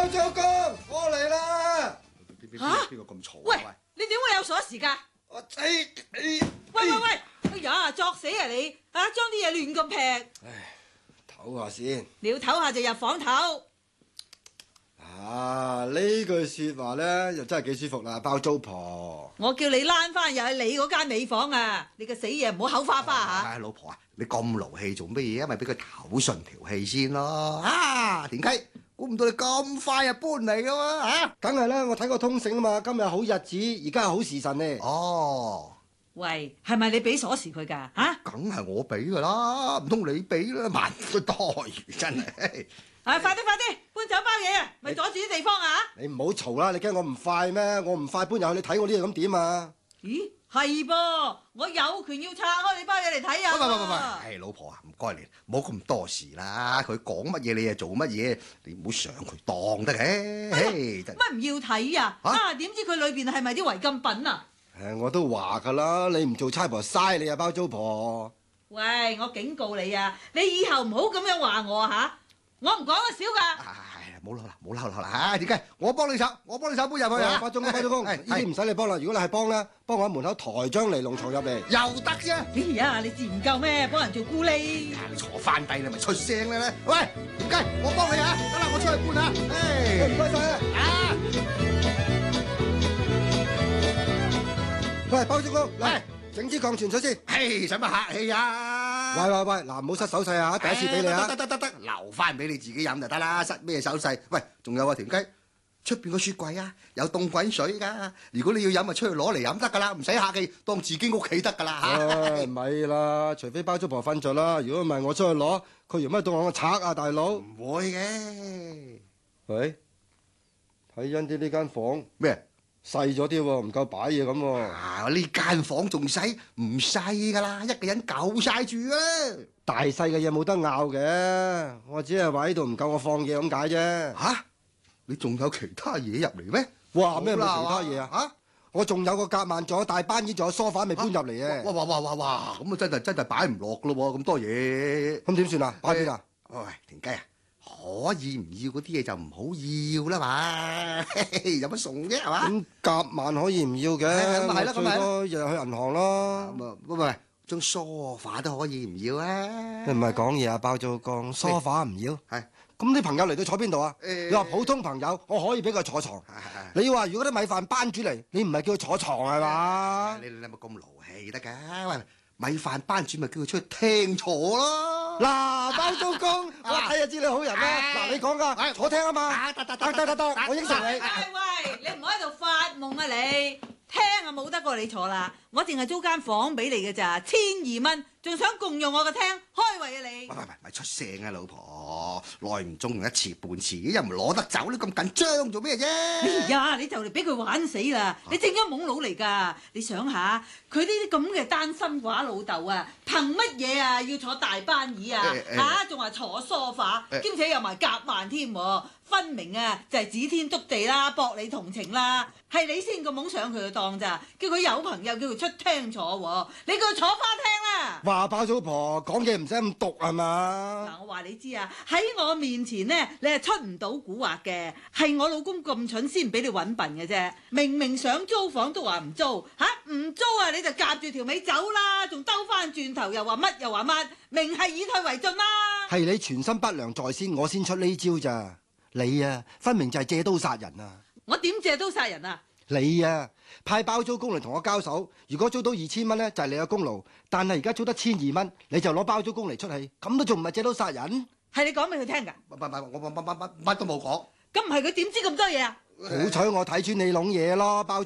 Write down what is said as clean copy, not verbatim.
包租公，我嚟啦！ 邊個咁嘈？ 喂，你點會有鎖匙㗎？ 我仔， 喂！哎呀，作死啊你！啊，將啲嘢亂咁劈。 唉，唞下先。 你要唞下就入房唞。 啊，呢句說話咧又真係幾舒服啦，包租婆。 我叫你躝翻入去你嗰間美房啊！你個死嘢唔好口花花嚇。 老婆啊，你咁勞氣做乜嘢啊？咪俾佢唞順條氣先咯。啊，田雞，估唔到你咁快就搬嚟噶喎嚇！ 梗係啦，我睇過通勝啊嘛，今日好日子，而家係好時辰呢。 哦， 喂，係咪你俾鎖匙佢㗎？嚇？ 梗係我俾噶啦，唔通你俾啦？萬個待遇真係。 啊，快啲搬走包嘢啊！咪阻住啲地方啊！ 你唔好嘈啦，你驚我唔快咩？我唔快搬入去，你睇我呢度咁點啊？ 咦，係噃，我有權要拆開你包嘢嚟睇啊！ 喂，老婆啊，唔該你，唔好咁多事啦。佢講乜嘢你就做乜嘢，你唔好上佢當得嘅。 乜唔要睇啊？啊，點知佢裏邊係咪啲違禁品啊？ 我都話㗎啦，你唔做差婆嘥你啊，包租婆。 喂，我警告你啊，你以後唔好咁樣話我啊嚇！我唔講得少㗎。 冇嬲啦嚇！點解？我幫你手搬入去啊！ 包租公，呢啲唔使你幫啦。如果你係幫咧，幫我喺門口抬張尼龍床入嚟。 又得啫！ 哎呀，你自唔夠咩？幫人做咕喱。 你坐翻低你咪出聲啦！喂，點解？我幫你啊！得啦，我出去搬啊！ 唔該晒啊！喂，包租公，嚟整支鋼泉水先。 使乜客氣啊？ 喂，嗱，唔好失手勢啊！第一次俾你啊！ 得，留翻俾你自己飲就得啦，失咩手勢？喂，仲有啊，田雞，出邊個雪櫃啊，有凍滾水㗎。如果你要飲，咪出去攞嚟飲得㗎啦，唔使客氣，當自己屋企得㗎啦嚇。 唔係啦，除非包租婆瞓着啦，如果唔係我出去攞，佢用乜當我個賊啊，大佬？ 唔會嘅。 喂，睇真啲呢間房咩？ 細咗啲喎，唔夠擺嘢咁喎。 啊！呢間房仲細，唔細㗎啦，一個人夠晒住啊！ 大細嘅嘢冇得拗嘅，我只係話呢度唔夠我放嘢咁解啫。 嚇！你仲有其他嘢入嚟咩？ 哇！咩冇其他嘢啊？嚇！我仲有個夾萬，仲有大班椅，仲有梳化未搬入嚟嘅。 哇！咁啊真係擺唔落㗎咯喎，咁多嘢。 咁點算啊？擺邊啊？ 喂，田雞啊！可以唔要嗰啲嘢就唔好要啦嘛，有乜送啫係嘛？ 咁夾萬可以唔要嘅， 咁咪係咯， 最多日日去銀行咯。 唔張梳化都可以唔要啊！ 你唔係講嘢啊，包租公，梳化唔要。 係。 咁啲朋友嚟到坐邊度啊？你話普通朋友，我可以俾佢坐床。你話如果啲米飯班主嚟，你唔係叫佢坐床係嘛？ 你有冇咁勞氣得㗎？喂！米飯班主咪叫佢出去廳坐咯。 嗱，包租公，我睇就知你好人啦。嗱，你講㗎，坐廳啊嘛。得，我應承你。 喂，你唔好喺度發夢啊你！廳啊冇得過你坐啦，我淨係租間房俾你嘅咋，1200蚊，仲想共用我個廳，開胃啊你！ 咪出聲啊老婆，耐唔中用一次半次，又唔攞得走，你咁緊張做咩啫？ 哎呀，你就嚟俾佢玩死啦！你正一懵佬嚟㗎，你想下佢呢啲咁嘅單身寡老豆啊，憑乜嘢啊要坐大班椅啊？仲話坐梳化，兼且有埋夾萬添，分明啊就係指天篤地啦，博你同情啦，係你先個懵上佢嘅當咋，叫佢有朋友叫佢出廳坐喎，你叫佢坐花廳啦！ 話包租婆講嘢唔使咁毒係嘛？ 嗱，我話你知啊，喺我面前呢，你係出唔到蠱惑嘅，係我老公咁蠢先唔俾你揾笨嘅啫。明明想租房都話唔租，唔租啊你就夾住條尾走啦，仲兜翻轉頭又話乜，明係以退為進啦。 係你存心不良在先，我先出呢招咋？你啊，分明就係借刀殺人啊！ 我點借刀殺人啊？ 你啊，派包租公嚟同我交手，如果租到2000蚊呢，就係你嘅功勞。但係而家租得1200蚊，你就攞包租公嚟出氣，咁都仲唔係借刀殺人？ 係你講俾佢聽㗎？ 我乜都冇講。 咁唔係佢點知咁多嘢啊？ 好彩我睇穿你籠嘢咯，包租。